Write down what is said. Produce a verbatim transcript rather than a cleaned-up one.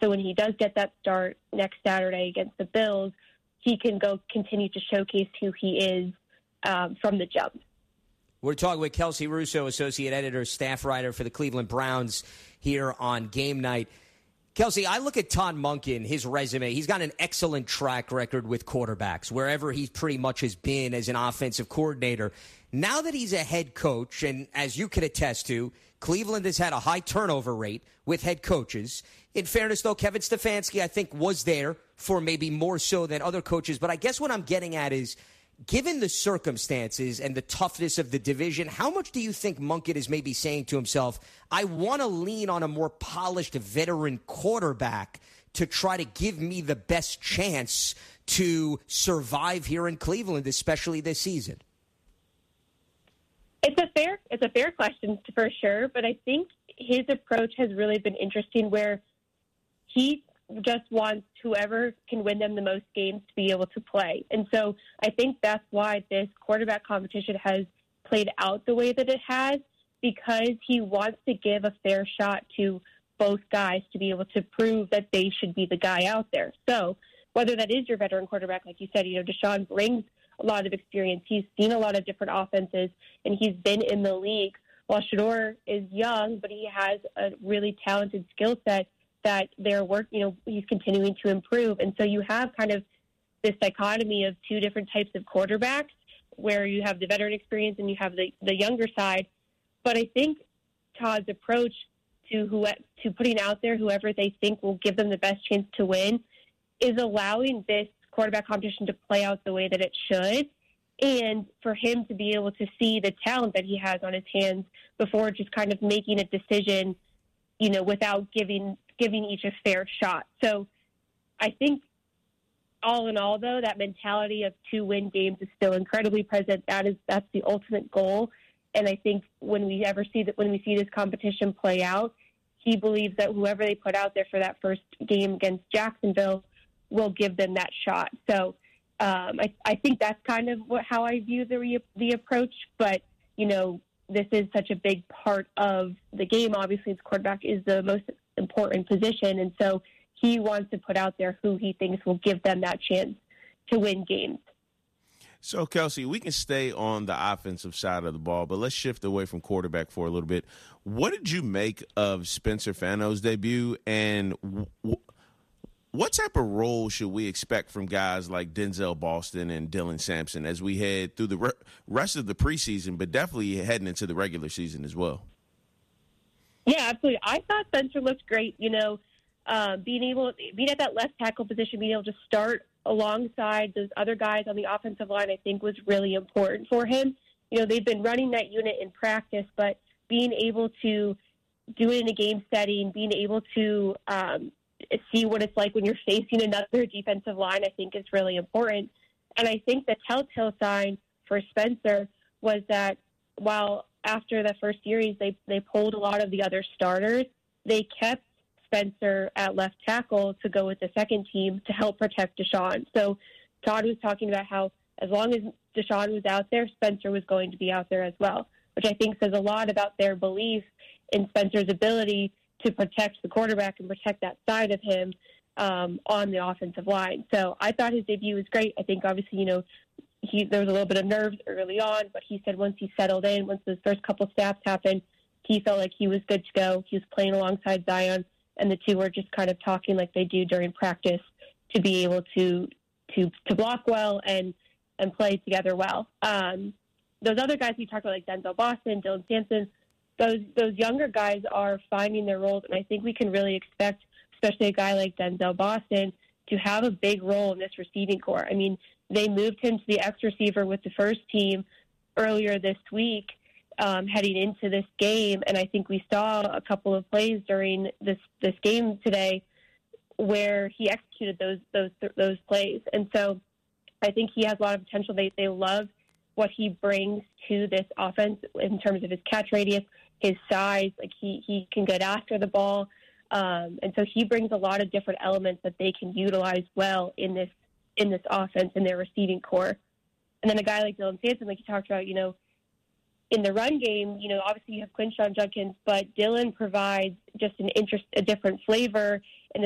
So when he does get that start next Saturday against the Bills, he can go continue to showcase who he is um, from the jump. We're talking with Kelsey Russo, associate editor, staff writer for the Cleveland Browns here on Game Night. Kelsey, I look at Todd Monken, his resume. He's got an excellent track record with quarterbacks, wherever he pretty much has been as an offensive coordinator. Now that he's a head coach, and as you can attest to, Cleveland has had a high turnover rate with head coaches. In fairness, though, Kevin Stefanski, I think, was there for maybe more so than other coaches. But I guess what I'm getting at is, given the circumstances and the toughness of the division, how much do you think Monken is maybe saying to himself, I want to lean on a more polished veteran quarterback to try to give me the best chance to survive here in Cleveland, especially this season? It's a fair, it's a fair question for sure, but I think his approach has really been interesting where he just wants whoever can win them the most games to be able to play. And so I think that's why this quarterback competition has played out the way that it has, because he wants to give a fair shot to both guys to be able to prove that they should be the guy out there. So whether that is your veteran quarterback, like you said, you know, Deshaun brings a lot of experience. He's seen a lot of different offenses, and he's been in the league. While Shedeur is young, but he has a really talented skill set that they're work, you know, he's continuing to improve. And so you have kind of this dichotomy of two different types of quarterbacks where you have the veteran experience and you have the, the younger side. But I think Todd's approach to who to putting out there whoever they think will give them the best chance to win is allowing this quarterback competition to play out the way that it should, and for him to be able to see the talent that he has on his hands before just kind of making a decision, you know, without giving giving each a fair shot. So I think all in all, though, that mentality of two win games is still incredibly present. That is that's the ultimate goal. And I think when we ever see that when we see this competition play out, he believes that whoever they put out there for that first game against Jacksonville will give them that shot. So um, I, I think that's kind of what, how I view the re, the approach. But, you know, this is such a big part of the game. Obviously, the quarterback is the most important position. And so he wants to put out there who he thinks will give them that chance to win games. So, Kelsey, we can stay on the offensive side of the ball, but let's shift away from quarterback for a little bit. What did you make of Spencer Fano's debut, and w- what type of role should we expect from guys like Denzel Boston and Dylan Sampson as we head through the re- rest of the preseason, but definitely heading into the regular season as well? Yeah, absolutely. I thought Spencer looked great. You know, uh, being able being at that left tackle position, being able to start alongside those other guys on the offensive line, I think was really important for him. You know, they've been running that unit in practice, but being able to do it in a game setting, being able to um, see what it's like when you're facing another defensive line, I think is really important. And I think the telltale sign for Spencer was that while after the first series they, they pulled a lot of the other starters, they kept Spencer at left tackle to go with the second team to help protect Deshaun. So Todd was talking about how as long as Deshaun was out there, Spencer was going to be out there as well, which I think says a lot about their belief in Spencer's ability to protect the quarterback and protect that side of him um, on the offensive line. So I thought his debut was great. I think obviously, you know, he, there was a little bit of nerves early on, but he said once he settled in, once those first couple snaps happened, he felt like he was good to go. He was playing alongside Zion, and the two were just kind of talking like they do during practice to be able to to to block well and and play together well. Um, those other guys you talked about, like Denzel Boston, Dylan Sampson, those those younger guys are finding their roles, and I think we can really expect, especially a guy like Denzel Boston, to have a big role in this receiving corps. I mean, they moved him to the X receiver with the first team earlier this week, um, heading into this game, and I think we saw a couple of plays during this this game today where he executed those those those plays, and so I think he has a lot of potential. They they love what he brings to this offense in terms of his catch radius, his size. Like he he can get after the ball, um, and so he brings a lot of different elements that they can utilize well in this in this offense in their receiving core. And then a guy like Dylan Sampson, like you talked about, you know, in the run game, you know, obviously you have Quinshon Judkins, but Dylan provides just an interest, a different flavor in the